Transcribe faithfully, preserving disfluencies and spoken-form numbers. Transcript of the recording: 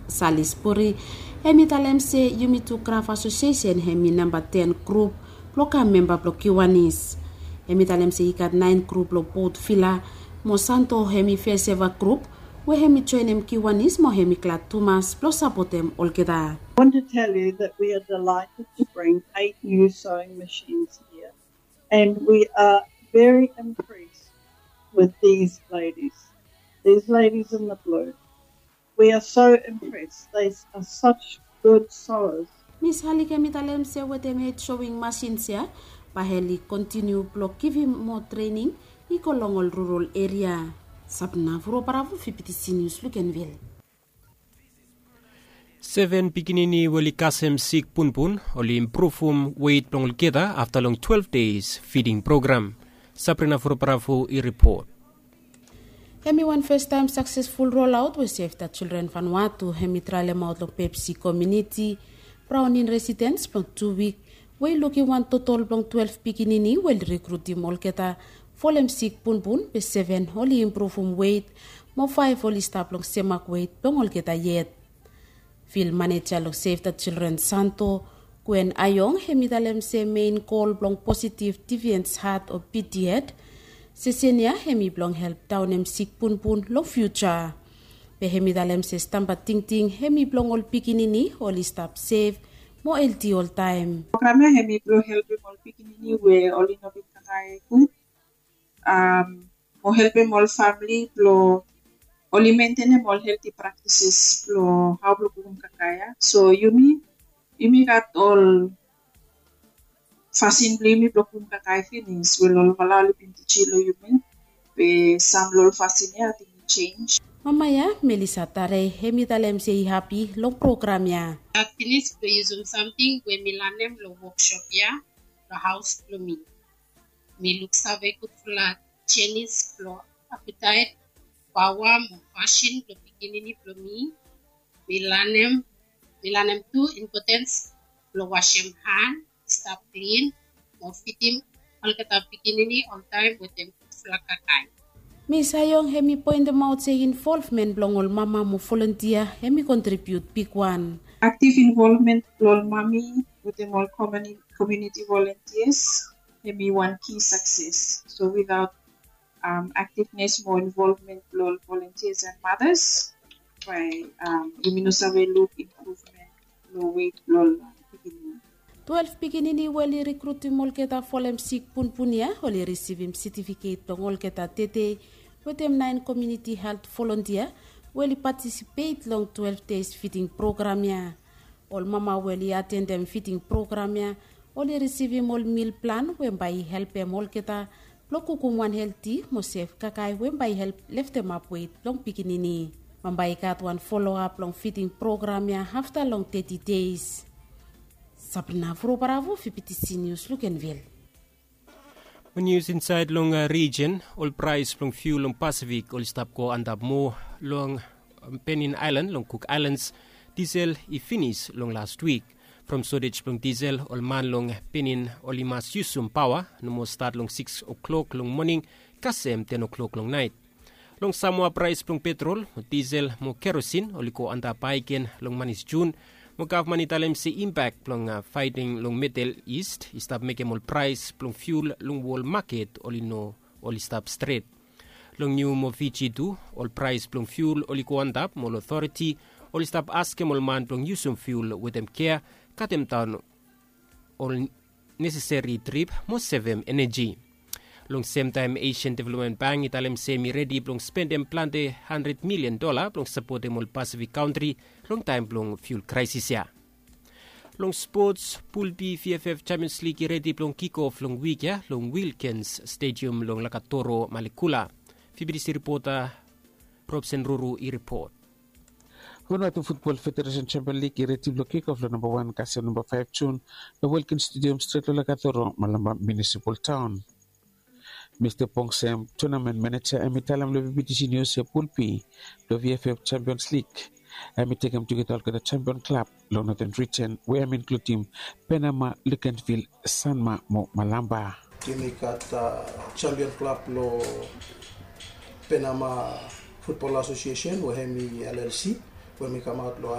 Salisbury, hemi talemse Yumitu Craft Association hemi number ten group bloka member block Kiwanis. Hemi talemse ikat nine group lo Port Vila, Monsanto hemi Feseva group, we hemi joinem Kiwanis mo hemi Clat Thomas plus supportem olkeda. I want to tell you that we are delighted to bring eight new sewing machines here, and we are very impressed with these ladies. These ladies in the blue. We are so impressed. They are such good sewers. Miss Halike mitalem se weteme sewing machines ya, paheli continue block give him more training iko longol rural area. Sabna furo paravu fifty news Lukenville. Seven pikinini wali kasem sik punpun oli improve weight plong keda after long twelve days feeding program. Sabrina furo paravu I report. Hemi one first time successful rollout with Save the Children Vanuatu hemi trale maut lo Pepsi community Browning residents plong two week we looking one total plong twelve pikinini well recruit di molketa folem sik punpun be seven oli improve weight mo five oli stop plong semak weight plong olketa yet. Field manager lo Save the Children Santo Gwen Ayong hemi talem se main call plong positive deviance heart or P T head Sesenia hemi blong help down em sik pun pun lo future. Pe hemi dalem se stampa ting ting hemi blong ol pikinini all stop safe mo L T all time. Programa hemi blong help ol pikinini we all in obit kakay good. Um, mo help all family blo oli maintain all healthy practices blo how blo kung kakaya. So yumi yumi got all Fasin blimi blokum kakay finish will all valali pinti chilo yumin pe sam lol fasin ya ting change. Mamaya Melissa Tare hemi talem se happy long program ya. Finish to use something we milanem lo workshop ya the house lo mi. Mi look save good flat Chinese lo appetite power mo fashion lo beginning lo mi. Milanem milanem two impotence lo wash him hand. Stop clean, mo fitim all kata pikinini on time with them flakakay. Miss Ayong hemi point them out say involvement blongol mama mo volunteer hemi contribute big one. Active involvement lol mami with them all community community volunteers hemi one key success. So without um, activeness more involvement lol volunteers and mothers by um Luminosawe look improvement low weight lol pikinini. twelve pikinini wali recruit molketa folem sik punpunia oli receive him certificate to molketa tete with him nine community health volunteer wali participate long twelve days feeding program ya. All mama wali attend them feeding program ya oli receive him all meal plan when by help him molketa bloku one healthy mo safe kakay when by help left them up weight long pikinini. Mambai kat one follow up long feeding program ya after long thirty days. Sabrina Furo Paravo, fifty News, Lukenville. When news inside long uh, region, all price long fuel long Pacific, all stop ko andap mo long um, Penin Island, long Cook Islands, diesel I finish long last week. From storage long diesel, all man long Penin, all imas yusum power, no more start long six o'clock long morning, kasem ten o'clock long night. Long Samoa price long petrol, mo diesel, mo kerosene, all ko andap paiken long manis June, Mukaf manitalem si impact plong uh, fighting long Middle East, istap make mol price plong fuel long wall market olino ol istap straight. Long new mo Fiji tu, all price plong fuel oli kuandap mol authority, ol istap aske mol man plong usum fuel with them care, katem town all necessary trip mo sevem energy. Long same time Asian Development Bank italem semi ready plong spend them plan de one hundred million dollar plong support them all Pacific country long time plong fuel crisis ya. Long sports Pool B V F F Champions League ready plong kick off long week ya long Wilkins Stadium long Lakatoro Malikula. Fibris reporter Robson Ruru I report. Vanuatu Football Federation Champions League ready plong kick off long number one kasi number five June the Wilkins Stadium straight lo Lakatoro Malamba Municipal Town. Mister Pongsem, Tournament Manager, and Mitalam Levy B T C News, Pool P, the V F F Champions League. And we take him to get out the Champion Club, Northern Region, where I'm including Panama, Lukenville, Sanma, Mo Malamba. Kimi kat uh, Champion Club lo Panama Football Association, where we L L C, where we come out lo